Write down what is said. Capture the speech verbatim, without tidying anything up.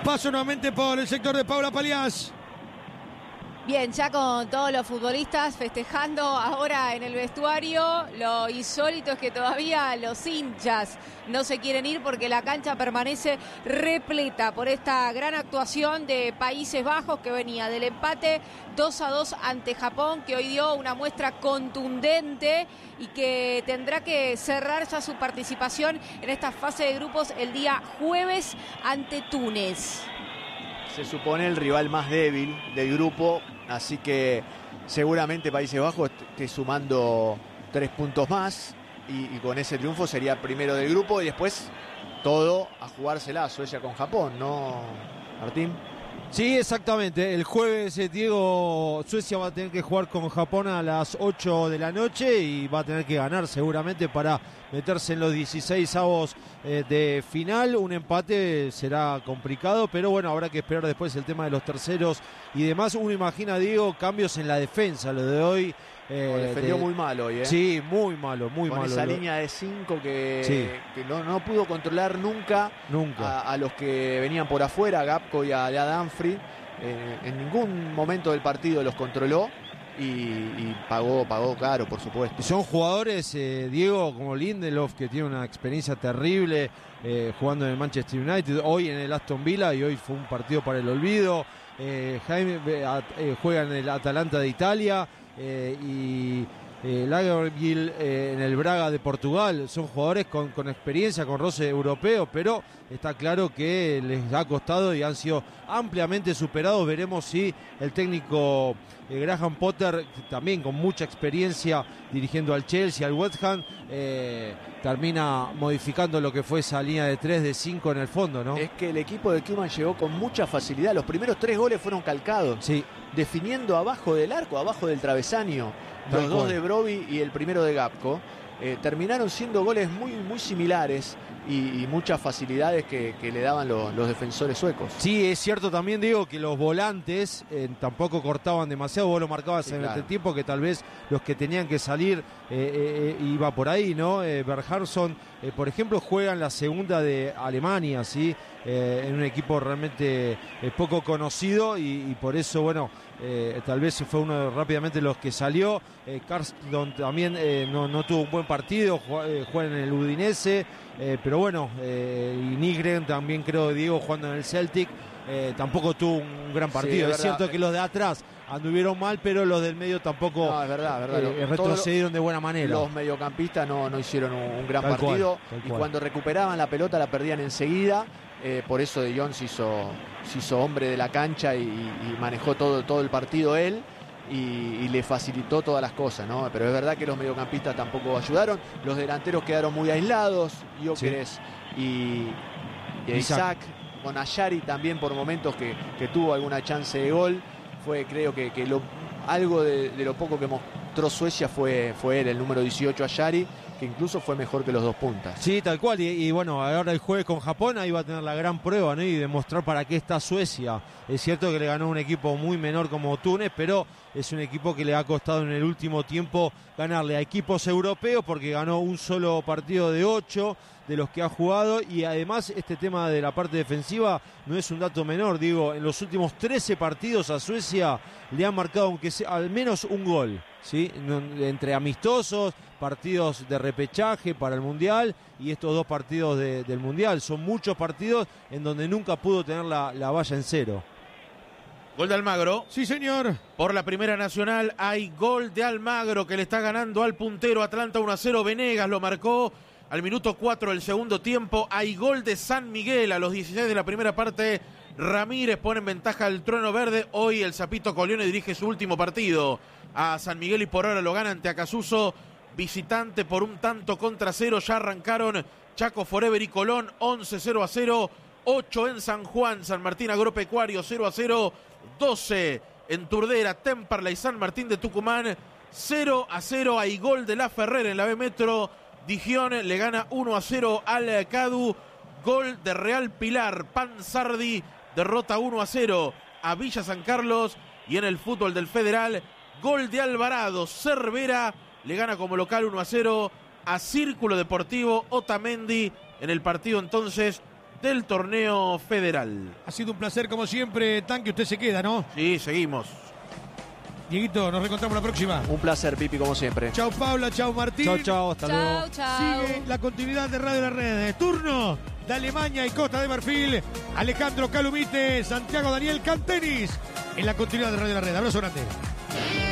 Paso nuevamente por el sector de Paula Paliás. Bien, ya con todos los futbolistas festejando ahora en el vestuario. Lo insólito es que todavía los hinchas no se quieren ir porque la cancha permanece repleta por esta gran actuación de Países Bajos, que venía del empate dos a dos ante Japón, que hoy dio una muestra contundente y que tendrá que cerrar ya su participación en esta fase de grupos el día jueves ante Túnez. Se supone el rival más débil del grupo, así que seguramente Países Bajos esté sumando tres puntos más y, y con ese triunfo sería primero del grupo y después todo a jugársela Suecia con Japón, ¿no, Martín? Sí, exactamente. El jueves, eh, Diego, Suecia va a tener que jugar con Japón a las ocho de la noche y va a tener que ganar seguramente para meterse en los dieciséis avos eh, de final. Un empate será complicado, pero bueno, habrá que esperar después el tema de los terceros y demás. Uno imagina, Diego, cambios en la defensa, lo de hoy. Eh, oh, defendió de... muy mal hoy, ¿eh? Sí, muy malo, muy con malo. Con esa lo... línea de cinco que, sí. que no, no pudo controlar nunca, nunca. A, a los que venían por afuera, a Gapco y a, a Danfrey. Eh, en ningún momento del partido los controló y, y pagó, pagó caro, por supuesto. Son jugadores, eh, Diego, como Lindelof, que tiene una experiencia terrible eh, jugando en el Manchester United, hoy en el Aston Villa, y hoy fue un partido para el olvido. Eh, Jaime eh, juega en el Atalanta de Italia eh, y eh, Lagerbielke eh, en el Braga de Portugal. Son jugadores con, con experiencia, con roce europeo, pero está claro que les ha costado y han sido ampliamente superados. Veremos si el técnico eh, Graham Potter, también con mucha experiencia dirigiendo al Chelsea, al West Ham, eh, termina modificando lo que fue esa línea de tres, de cinco en el fondo, ¿no? Es que el equipo de Koeman llegó con mucha facilidad. Los primeros tres goles fueron calcados. Sí. Definiendo abajo del arco, abajo del travesaño. Los dos de Broby y el primero de Gapco. Eh, terminaron siendo goles muy, muy similares y, y muchas facilidades que, que le daban lo, los defensores suecos. Sí, es cierto también, Diego, que los volantes eh, tampoco cortaban demasiado. Vos lo marcabas sí, en claro. el tiempo, que tal vez los que tenían que salir eh, eh, iba por ahí, ¿no? Eh, Bernhardsson, eh, por ejemplo, juega en la segunda de Alemania, ¿sí? Eh, en un equipo realmente eh, poco conocido y, y por eso, bueno, eh, tal vez fue uno de, rápidamente los que salió. Eh, Karlsson también eh, no, no tuvo un buen partido, juega, eh, juega en el Udinese, eh, pero bueno, eh, y Nygren también, creo, Diego, jugando en el Celtic, eh, tampoco tuvo un gran partido. Sí, es, es cierto que los de atrás anduvieron mal, pero los del medio tampoco no, es verdad, es verdad. Eh, retrocedieron de buena manera. Los mediocampistas no, no hicieron un, un gran tal partido cual, y cuando recuperaban la pelota la perdían enseguida. Eh, por eso De Jong se hizo, se hizo hombre de la cancha y, y manejó todo, todo el partido él y, y le facilitó todas las cosas, ¿no? Pero es verdad que los mediocampistas tampoco ayudaron. Los delanteros quedaron muy aislados, Gyökeres sí. y, y Isaac. Con Ayari también por momentos que, que tuvo alguna chance de gol. Fue, creo que, que lo, algo de, de lo poco que mostró Suecia fue, fue él, el número dieciocho, Ayari, que incluso fue mejor que los dos puntas. Sí, tal cual, y, y bueno, ahora el jueves con Japón, ahí va a tener la gran prueba, ¿no? Y demostrar para qué está Suecia. Es cierto que le ganó un equipo muy menor como Túnez, pero es un equipo que le ha costado en el último tiempo ganarle a equipos europeos, porque ganó un solo partido de ocho de los que ha jugado, y además este tema de la parte defensiva no es un dato menor. Digo, en los últimos trece partidos a Suecia le han marcado aunque sea al menos un gol, ¿sí? Entre amistosos, partidos de repechaje para el Mundial y estos dos partidos de, del Mundial. Son muchos partidos en donde nunca pudo tener la, la valla en cero. Gol de Almagro. Sí, señor. Por la Primera Nacional hay gol de Almagro que le está ganando al puntero Atlanta uno a cero. Venegas lo marcó al minuto cuatro del segundo tiempo. Hay gol de San Miguel a los dieciséis de la primera parte. Ramírez pone en ventaja al Trueno Verde. Hoy el Zapito Colione dirige su último partido a San Miguel y por ahora lo gana ante Acasuso, visitante por un tanto contra cero. Ya arrancaron Chaco Forever y Colón, once cero a cero. ocho en San Juan, San Martín Agropecuario cero a cero. doce en Turdera, Temperley y San Martín de Tucumán cero a cero. Hay gol de La Ferrera en la B Metro. Digión le gana uno a cero al Cadu. Gol de Real Pilar. Panzardi derrota uno a cero a Villa San Carlos. Y en el fútbol del Federal, gol de Alvarado. Cervera le gana como local uno a cero a Círculo Deportivo Otamendi en el partido entonces del torneo federal. Ha sido un placer como siempre, Tanque, usted se queda, ¿no? Sí, seguimos. Dieguito, nos reencontramos la próxima. Un placer, Pipi, como siempre. Chau, Paula, chau, Martín. Chau, chau, hasta Chau, luego. chau. Sigue la continuidad de Radio La Red. Turno de Alemania y Costa de Marfil. Alejandro Calumite, Santiago Daniel Cantenis. En la continuidad de Radio La Red. Abrazo grande.